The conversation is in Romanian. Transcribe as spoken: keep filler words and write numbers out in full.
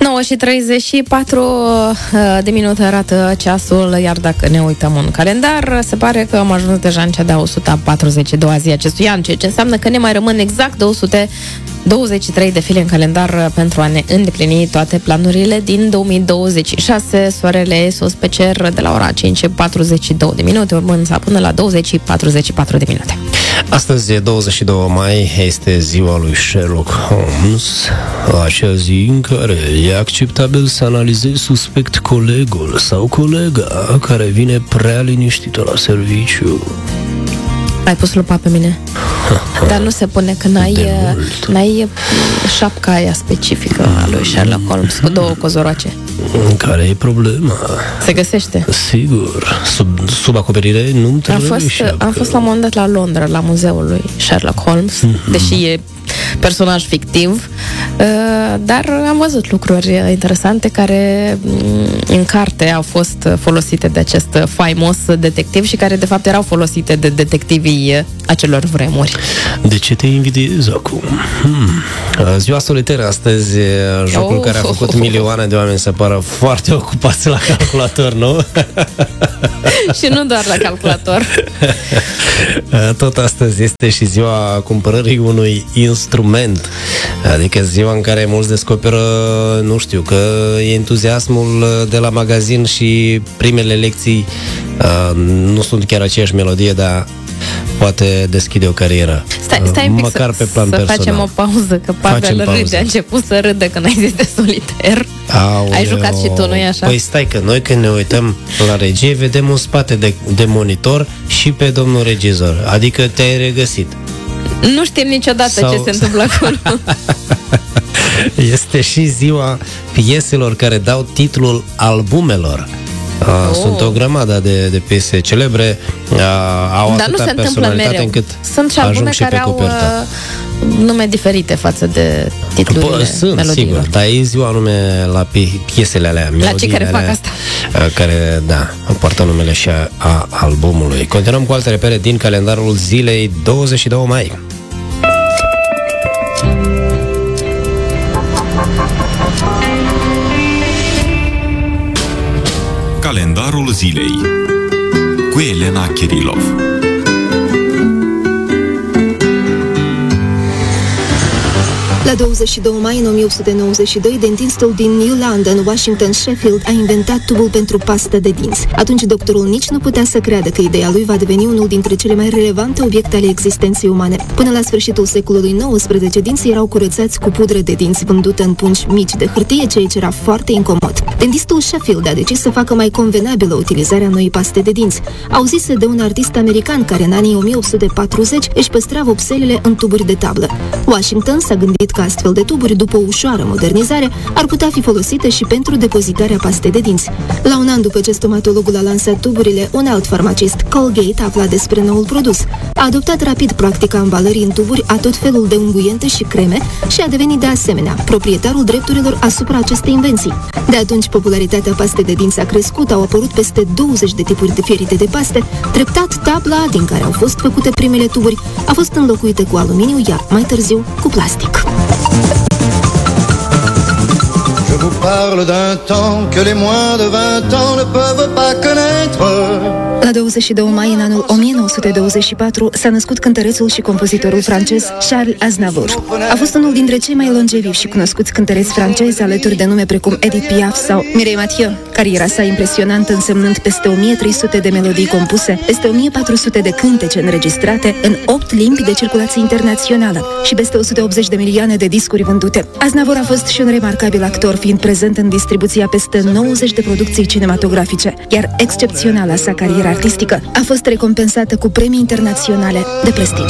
nouă și treizeci și patru de minute arată ceasul, iar dacă ne uităm în calendar, se pare că am ajuns deja în cea de-a o sută patruzeci a doua zi acestui an, ceea ce înseamnă că ne mai rămân exact două sute douăzeci și trei de file în calendar pentru a ne îndeplini toate planurile din două mii douăzeci și șase. Soarele sus pe cer de la ora cinci și patruzeci și două de minute, urmând să până la douăzeci și patruzeci și patru de minute. Astăzi, douăzeci și doi mai, este ziua lui Sherlock Holmes, acea zi în care e acceptabil să analizezi suspect colegul sau colega care vine prea liniștită la serviciu. Ai pus lupa pe mine. Dar nu se pune că n-ai, n-ai șapca aia specifică a lui Sherlock Holmes cu două cozoroace. Care e problema? Se găsește. Sigur. Sub, sub acoperire nu trebuie am fost, șapcă. am fost la un moment dat la Londra, la muzeul lui Sherlock Holmes, mm-hmm. deși e personaj fictiv, dar am văzut lucruri interesante care în carte au fost folosite de acest faimos detectiv și care de fapt erau folosite de detectivii acelor vremuri. De ce te invidiez acum? Hmm. Ziua soliteră astăzi, jocul oh. care a făcut milioane de oameni să pară foarte ocupați la calculator, nu? Și nu doar la calculator. Tot astăzi este și ziua cumpărării unui instrument, adică ziua în care mulți descoperă, nu știu, că e entuziasmul de la magazin și primele lecții uh, nu sunt chiar aceeași melodie, dar poate deschide o carieră. Stai, stai un pic măcar să, pe plan să personal. facem o pauză, că Pavel râde, a început să râde când ai zis de soliter. Aoleu. Ai jucat și tu, nu-i așa? Păi stai că noi când ne uităm la regie vedem un spate de, de monitor și pe domnul regizor, adică te-ai regăsit. Nu știm niciodată Sau... ce se întâmplă acolo. Este și ziua pieselor care dau titlul albumelor. Uh, oh. Sunt o grămadă de, de piese celebre, uh, au Dar atâta personalitate încât sunt și albume care au uh, nume diferite față de titlurile Sunt, melodiilor. Sigur, dar e ziua anume la piesele alea, la cei care alea, fac asta. Uh, care, da, poartă numele și a, a albumului. Continuăm cu alte repere din calendarul zilei douăzeci și doi mai. Calendarul zilei cu Elena Kirilov. La douăzeci și doi mai, în o mie opt sute nouăzeci și doi, dentistul din New London, Washington, Sheffield, a inventat tubul pentru pastă de dinți. Atunci doctorul nici nu putea să creadă că ideea lui va deveni unul dintre cele mai relevante obiecte ale existenței umane. Până la sfârșitul secolului nouăsprezece, dinții erau curățați cu pudră de dinți vândută în pungi mici de hârtie, ceea ce era foarte incomod. Dentistul Sheffield a decis să facă mai convenabilă utilizarea noii paste de dinți. Auzise de un artist american care în anii o mie opt sute patruzeci își păstra vopselele în tuburi de tablă. Washington s-a gândit că astfel de tuburi, după o ușoară modernizare, ar putea fi folosite și pentru depozitarea pastei de dinți. La un an după ce stomatologul a lansat tuburile, un alt farmacist, Colgate, afla despre noul produs. A adoptat rapid practica ambalării în tuburi a tot felul de unguiente și creme și a devenit de asemenea proprietarul drepturilor asupra acestei invenții. De atunci, popularitatea pastei de dinți a crescut, au apărut peste douăzeci de tipuri diferite de paste. Treptat, tabla din care au fost făcute primele tuburi a fost înlocuită cu aluminiu, iar mai târziu cu plastic. Je vous parle d'un temps que les moins de vingt ans ne peuvent pas connaître. La douăzeci și doi mai, în anul o mie nouă sute douăzeci și patru, s-a născut cântărețul și compozitorul francez Charles Aznavour. A fost unul dintre cei mai longevivi și cunoscuți cântăreți francezi, alături de nume precum Edith Piaf sau Mireille Mathieu. Cariera sa impresionantă însemnând peste o mie trei sute de melodii compuse, peste o mie patru sute de cântece înregistrate în opt limbi de circulație internațională și peste o sută optzeci de milioane de discuri vândute. Aznavour a fost și un remarcabil actor, fiind prezent în distribuția peste nouăzeci de producții cinematografice, iar excepționala sa carieră artistică a fost recompensată cu premii internaționale de prestigiu.